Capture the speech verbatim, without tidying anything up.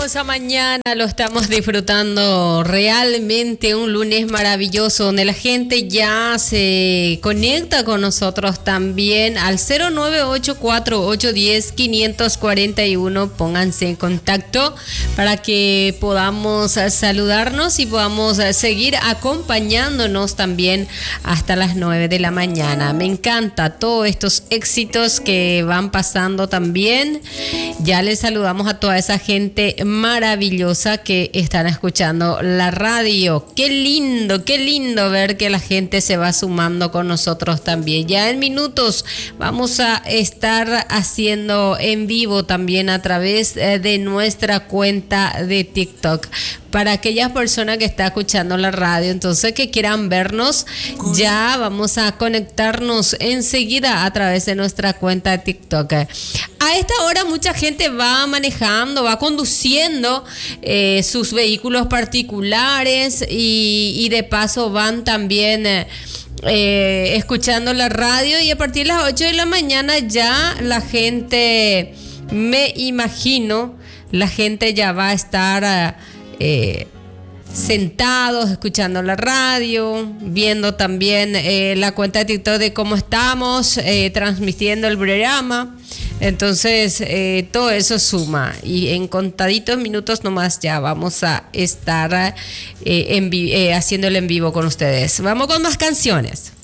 hermosa mañana, lo estamos disfrutando realmente, un lunes maravilloso donde la gente ya se conecta con nosotros también al cero nueve ocho cuatro ocho uno cero cinco cuatro uno. Pónganse en contacto para que podamos saludarnos y podamos seguir acompañándonos también hasta las nueve de la mañana. Me encanta todos estos éxitos que van pasando también. Ya les saludamos a toda esa gente maravillosa que están escuchando la radio. Qué lindo, qué lindo ver que la gente se va sumando con nosotros también. Ya en minutos vamos a estar haciendo en vivo también a través de nuestra cuenta de TikTok. Para aquellas personas que están escuchando la radio, entonces que quieran vernos, ya vamos a conectarnos enseguida a través de nuestra cuenta de TikTok. A esta hora mucha gente va manejando, va conduciendo eh, sus vehículos particulares y, y de paso van también eh, eh, escuchando la radio, y a partir de las ocho de la mañana ya la gente, me imagino, la gente ya va a estar eh, sentados escuchando la radio, viendo también eh, la cuenta de TikTok de cómo estamos eh, transmitiendo el programa. Entonces eh, todo eso suma, y en contaditos minutos nomás ya vamos a estar eh, en vi- eh, haciéndolo en vivo con ustedes. Vamos con más canciones.